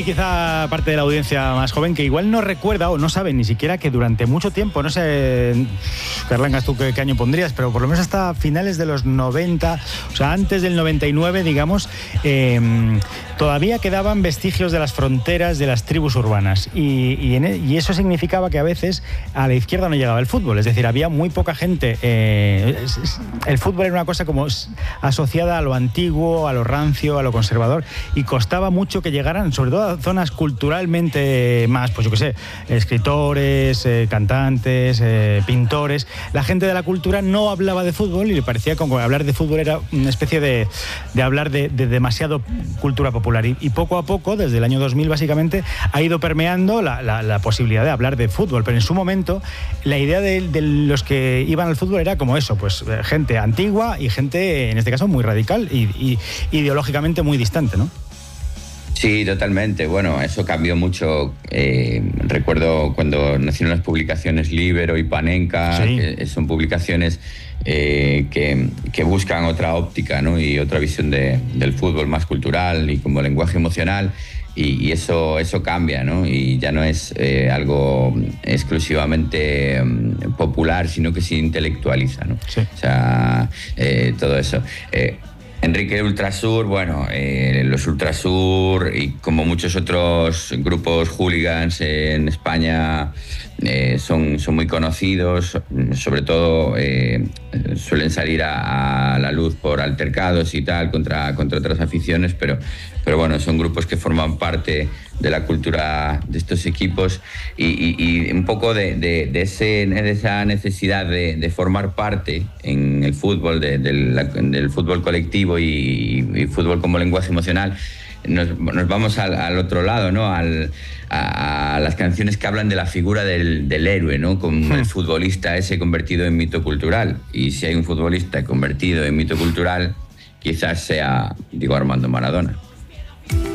Hay quizá parte de la audiencia más joven que igual no recuerda o no sabe ni siquiera que durante mucho tiempo, no sé, Carlangas, tú qué año pondrías, pero por lo menos hasta finales de los 90, o sea, antes del 99, digamos, todavía quedaban vestigios de las fronteras de las tribus urbanas y eso significaba que a veces a la izquierda no llegaba el fútbol, es decir, había muy poca gente. El fútbol era una cosa como asociada a lo antiguo, a lo rancio, a lo conservador, y costaba mucho que llegaran, sobre todo a zonas culturalmente más, pues yo qué sé, escritores, cantantes, pintores. La gente de la cultura no hablaba de fútbol y le parecía como que hablar de fútbol era una especie de hablar de demasiado cultura popular, y poco a poco, desde el año 2000 básicamente, ha ido permeando la posibilidad de hablar de fútbol, pero en su momento la idea de los que iban al fútbol era como eso, pues gente antigua y gente, en este caso, muy radical y ideológicamente muy distante, ¿no? Sí, totalmente. Bueno, eso cambió mucho. Recuerdo cuando nacieron las publicaciones Libero y Panenka, sí, que son publicaciones que buscan otra óptica, ¿no? Y otra visión del fútbol más cultural y como lenguaje emocional. Y eso cambia, ¿no? Y ya no es algo exclusivamente popular, sino que se intelectualiza, ¿no? Sí. O sea, todo eso. Enrique Ultrasur, bueno, los Ultrasur y como muchos otros grupos hooligans en España son muy conocidos, sobre todo suelen salir a la luz por altercados y tal contra otras aficiones, pero bueno, son grupos que forman parte de la cultura de estos equipos y un poco de esa necesidad de formar parte en el fútbol, del fútbol colectivo y fútbol como lenguaje emocional. Nos vamos al otro lado, ¿no? A las canciones que hablan de la figura del héroe, ¿no? Como el futbolista ese convertido en mito cultural. Y si hay un futbolista convertido en mito cultural, quizás sea Diego Armando Maradona.